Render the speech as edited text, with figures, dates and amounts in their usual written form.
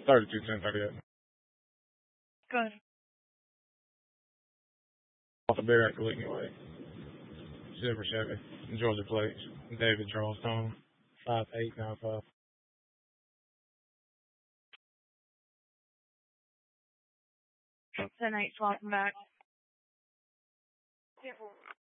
32-10-38. Good. Off the Barrett Collecting Way. Silver Chevy. Georgia plates. David Charlestown. 5895. 10-8, swapping back.